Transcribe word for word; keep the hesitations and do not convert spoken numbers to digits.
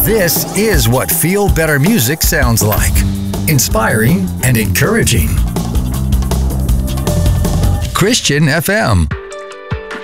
This is what Feel Better music sounds like. Inspiring and encouraging. Christian F M.